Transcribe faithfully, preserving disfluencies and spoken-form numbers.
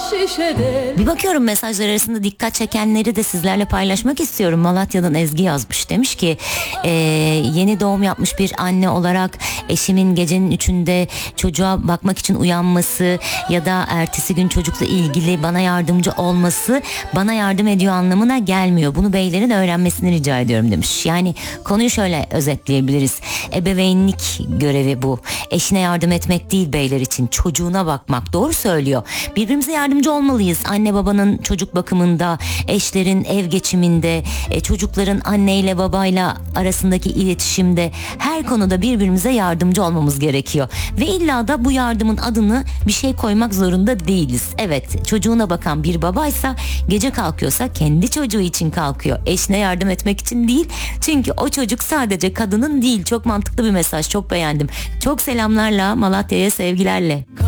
şişede. Bir bakıyorum mesajlar arasında dikkat çekenleri de sizlerle paylaşmak istiyorum. Malatya'dan Ezgi yazmış, demiş ki e, yeni doğum yapmış bir anne olarak eşimin gecenin üçünde çocuğa bakmak için uyanması ya da ertesi gün çocukla ilgili bana yardımcı olması bana yardım ediyor anlamına gelmiyor. Bunu beylerin öğrenmesini rica ediyorum demiş. Yani konuyu şöyle özetleyebiliriz. Ebeveynlik görevi bu. Eşine yardım etmek değil beyler için, çocuğuna bakmak. Doğru söylüyor. Birbirimize yardımcı olmalıyız. Anne babanın çocuk bakımında, eşlerin ev geçiminde, e, çocukların anneyle babayla arasındaki iletişimde, her konuda birbirimize yardımcı olmamız gerekiyor. Ve illa da bu yardımın adını bir şey koymak zorunda değiliz. Evet, çocuğuna bakan bir babaysa gece kalkıyorsa kendi çocuğu için kalkıyor. Eşine yardım etmek için değil. Çünkü o çocuk sadece kadının değil. Çok mantıklı bir mesaj. Çok beğendim. Çok selamlarla, Malatya'ya sevgilerle.